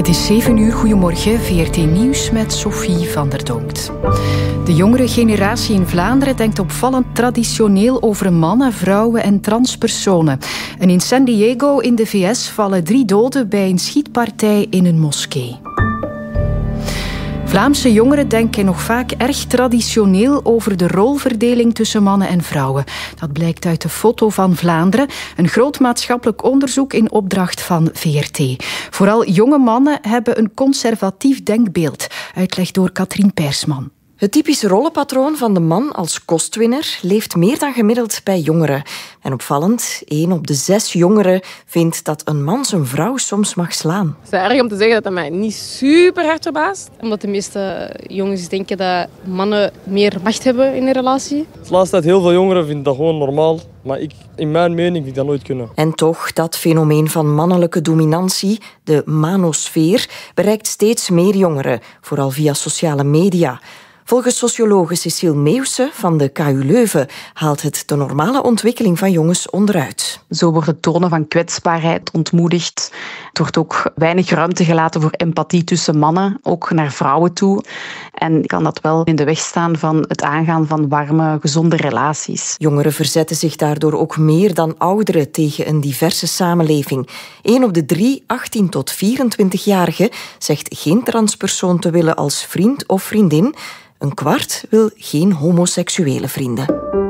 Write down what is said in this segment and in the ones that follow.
Het is 7 uur, goedemorgen, VRT Nieuws met Sophie van der Donkt. De jongere generatie in Vlaanderen denkt opvallend traditioneel over mannen, vrouwen en transpersonen. En in San Diego in de VS vallen 3 doden bij een schietpartij in een moskee. Vlaamse jongeren denken nog vaak erg traditioneel over de rolverdeling tussen mannen en vrouwen. Dat blijkt uit de Foto van Vlaanderen, een groot maatschappelijk onderzoek in opdracht van VRT. Vooral jonge mannen hebben een conservatief denkbeeld, uitleg door Katrien Persman. Het typische rollenpatroon van de man als kostwinner leeft meer dan gemiddeld bij jongeren. En opvallend, 1 op de 6 jongeren vindt dat een man zijn vrouw soms mag slaan. Het is erg om te zeggen dat dat mij niet super hard verbaast. Omdat de meeste jongens denken dat mannen meer macht hebben in een relatie. De laatste tijd heel veel jongeren vinden dat gewoon normaal. Maar in mijn mening vind ik dat nooit kunnen. En toch, dat fenomeen van mannelijke dominantie, de manosfeer, bereikt steeds meer jongeren, vooral via sociale media. Volgens sociologe Cecile Meeuwse van de KU Leuven haalt het de normale ontwikkeling van jongens onderuit. Zo wordt het tonen van kwetsbaarheid ontmoedigd. Het wordt ook weinig ruimte gelaten voor empathie tussen mannen, ook naar vrouwen toe. En kan dat wel in de weg staan van het aangaan van warme, gezonde relaties. Jongeren verzetten zich daardoor ook meer dan ouderen tegen een diverse samenleving. 1 op de 3 18 tot 24-jarigen zegt geen transpersoon te willen als vriend of vriendin. 1/4 wil geen homoseksuele vrienden.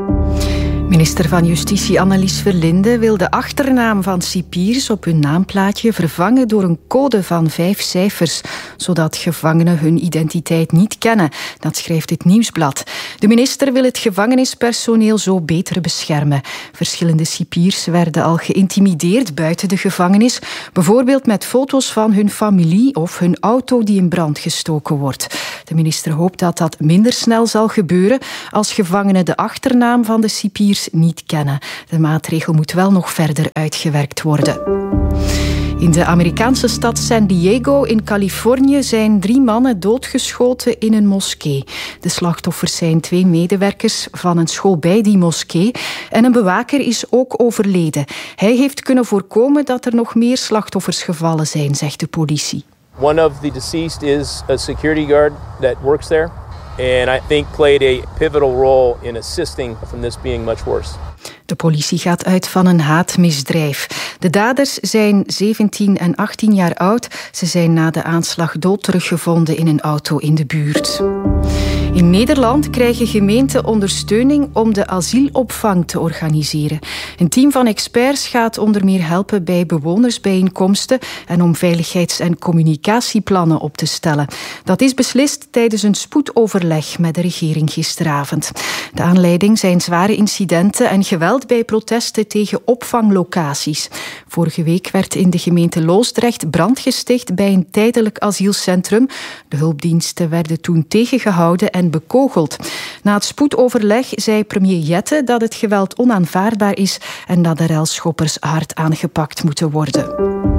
Minister van Justitie Annelies Verlinde wil de achternaam van cipiers op hun naamplaatje vervangen door een code van 5 cijfers, zodat gevangenen hun identiteit niet kennen. Dat schrijft het Nieuwsblad. De minister wil het gevangenispersoneel zo beter beschermen. Verschillende cipiers werden al geïntimideerd buiten de gevangenis, bijvoorbeeld met foto's van hun familie of hun auto die in brand gestoken wordt. De minister hoopt dat dat minder snel zal gebeuren als gevangenen de achternaam van de cipiers niet kennen. De maatregel moet wel nog verder uitgewerkt worden. In de Amerikaanse stad San Diego in Californië zijn 3 mannen doodgeschoten in een moskee. De slachtoffers zijn 2 medewerkers van een school bij die moskee en een bewaker is ook overleden. Hij heeft kunnen voorkomen dat er nog meer slachtoffers gevallen zijn, zegt de politie. One of the deceased is a security guard that works there. And I think played a pivotal role in assisting from this being much worse. De politie gaat uit van een haatmisdrijf. De daders zijn 17 en 18 jaar oud. Ze zijn na de aanslag dood teruggevonden in een auto in de buurt. In Nederland krijgen gemeenten ondersteuning om de asielopvang te organiseren. Een team van experts gaat onder meer helpen bij bewonersbijeenkomsten en om veiligheids- en communicatieplannen op te stellen. Dat is beslist tijdens een spoedoverleg met de regering gisteravond. De aanleiding zijn zware incidenten en geweld bij protesten tegen opvanglocaties. Vorige week werd in de gemeente Loosdrecht brand gesticht bij een tijdelijk asielcentrum. De hulpdiensten werden toen tegengehouden en bekogeld. Na het spoedoverleg zei premier Jette dat het geweld onaanvaardbaar is en dat de relschoppers hard aangepakt moeten worden.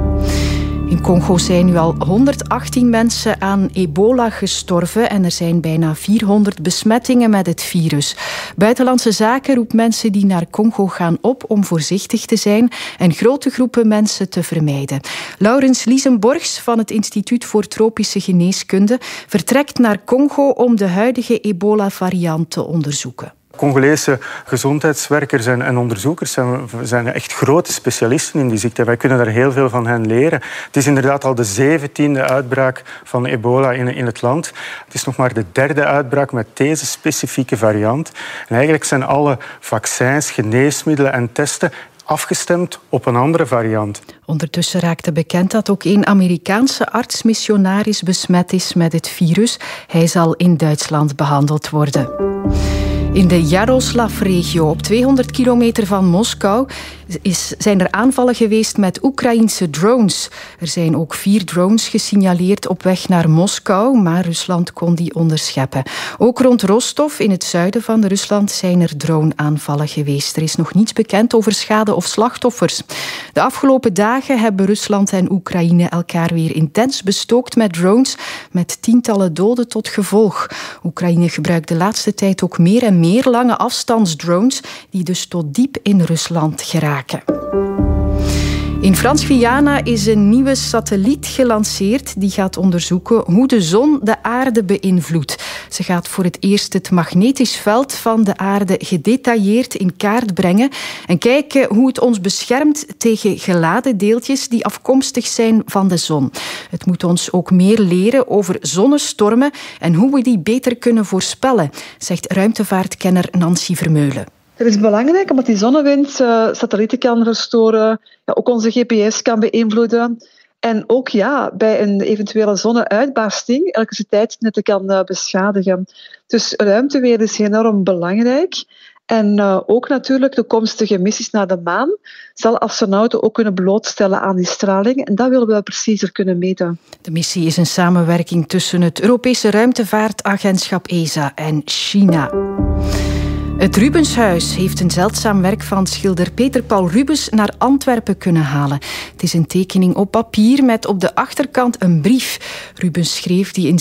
In Congo zijn nu al 118 mensen aan ebola gestorven en er zijn bijna 400 besmettingen met het virus. Buitenlandse Zaken roept mensen die naar Congo gaan op om voorzichtig te zijn en grote groepen mensen te vermijden. Laurens Liesenborgs van het Instituut voor Tropische Geneeskunde vertrekt naar Congo om de huidige ebola-variant te onderzoeken. Congolese gezondheidswerkers en onderzoekers zijn echt grote specialisten in die ziekte. Wij kunnen daar heel veel van hen leren. Het is inderdaad al de 17e uitbraak van ebola in het land. Het is nog maar de 3e uitbraak met deze specifieke variant. En eigenlijk zijn alle vaccins, geneesmiddelen en testen afgestemd op een andere variant. Ondertussen raakte bekend dat ook een Amerikaanse arts-missionaris besmet is met het virus. Hij zal in Duitsland behandeld worden. In de Jaroslav-regio, op 200 kilometer van Moskou, zijn er aanvallen geweest met Oekraïense drones. Er zijn ook 4 drones gesignaleerd op weg naar Moskou, maar Rusland kon die onderscheppen. Ook rond Rostov, in het zuiden van Rusland, zijn er drone-aanvallen geweest. Er is nog niets bekend over schade of slachtoffers. De afgelopen dagen hebben Rusland en Oekraïne elkaar weer intens bestookt met drones, met tientallen doden tot gevolg. Oekraïne gebruikt de laatste tijd ook meer en meer lange afstandsdrones, die dus tot diep in Rusland geraken. In Frans-Guyana is een nieuwe satelliet gelanceerd die gaat onderzoeken hoe de zon de aarde beïnvloedt. Ze gaat voor het eerst het magnetisch veld van de aarde gedetailleerd in kaart brengen en kijken hoe het ons beschermt tegen geladen deeltjes die afkomstig zijn van de zon. Het moet ons ook meer leren over zonnestormen en hoe we die beter kunnen voorspellen, zegt ruimtevaartkenner Nancy Vermeulen. Het is belangrijk omdat die zonnewind satellieten kan verstoren, ook onze GPS kan beïnvloeden. En ook bij een eventuele zonneuitbarsting elektriciteitsnetten kan beschadigen. Dus ruimteweer is enorm belangrijk. En ook natuurlijk toekomstige missies naar de maan zal astronauten ook kunnen blootstellen aan die straling. En dat willen we preciezer kunnen meten. De missie is een samenwerking tussen het Europese ruimtevaartagentschap ESA en China. Het Rubenshuis heeft een zeldzaam werk van schilder Peter Paul Rubens naar Antwerpen kunnen halen. Het is een tekening op papier met op de achterkant een brief. Rubens schreef die in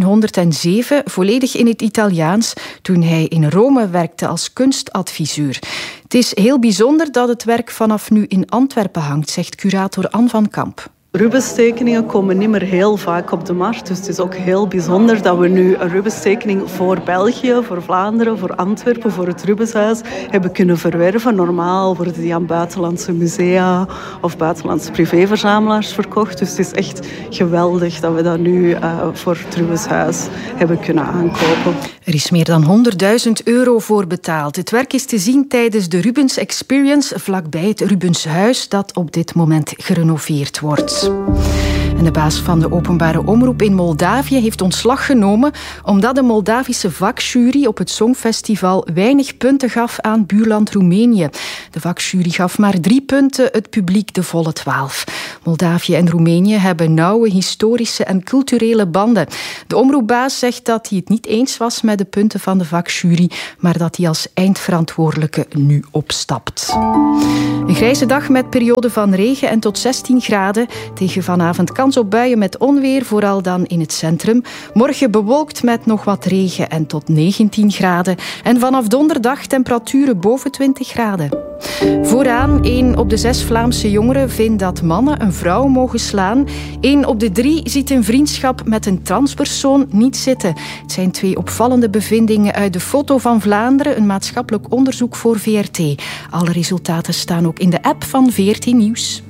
1607 volledig in het Italiaans toen hij in Rome werkte als kunstadviseur. Het is heel bijzonder dat het werk vanaf nu in Antwerpen hangt, zegt curator Anne van Kamp. Rubens-tekeningen komen niet meer heel vaak op de markt. Dus het is ook heel bijzonder dat we nu een Rubens-tekening voor België, voor Vlaanderen, voor Antwerpen, voor het Rubenshuis hebben kunnen verwerven. Normaal worden die aan buitenlandse musea of buitenlandse privéverzamelaars verkocht. Dus het is echt geweldig dat we dat nu voor het Rubenshuis hebben kunnen aankopen. Er is meer dan €100.000 voor betaald. Het werk is te zien tijdens de Rubens Experience vlakbij het Rubenshuis dat op dit moment gerenoveerd wordt. En de baas van de openbare omroep in Moldavië heeft ontslag genomen omdat de Moldavische vakjury op het Songfestival weinig punten gaf aan buurland Roemenië. De vakjury gaf maar 3 punten, het publiek de volle 12. Moldavië en Roemenië hebben nauwe historische en culturele banden. De omroepbaas zegt dat hij het niet eens was met de punten van de vakjury, maar dat hij als eindverantwoordelijke nu opstapt. Een grijze dag met periode van regen en tot 16 graden. Tegen vanavond kans op buien met onweer, vooral dan in het centrum. Morgen bewolkt met nog wat regen en tot 19 graden. En vanaf donderdag temperaturen boven 20 graden. Vooraan, 1 op de 6 Vlaamse jongeren vindt dat mannen een vrouw mogen slaan. 1 op de 3 ziet een vriendschap met een transpersoon niet zitten. Het zijn 2 opvallende bevindingen uit de Foto van Vlaanderen, een maatschappelijk onderzoek voor VRT. Alle resultaten staan ook in de app van VRT Nieuws.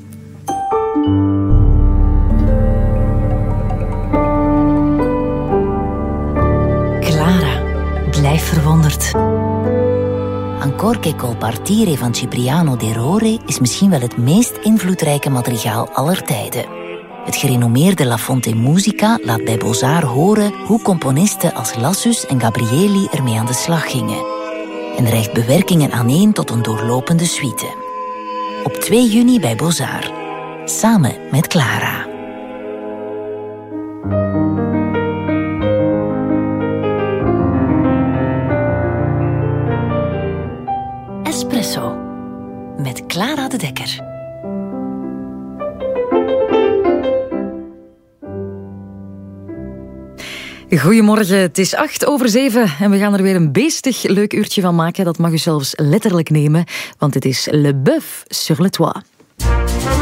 Clara, blijf verwonderd. Ancor che col partire van Cipriano de Rore is misschien wel het meest invloedrijke madrigaal aller tijden. Het gerenommeerde La Fonte Musica laat bij Beaux-Arts horen hoe componisten als Lassus en Gabrieli ermee aan de slag gingen. En reikt bewerkingen aaneen tot een doorlopende suite. Op 2 juni bij Beaux-Arts. Samen met Clara. Espresso. Met Clara de Dekker. Goedemorgen, het is 7:08 en we gaan er weer een beestig leuk uurtje van maken. Dat mag u zelfs letterlijk nemen, want het is Le Bœuf sur le Toit.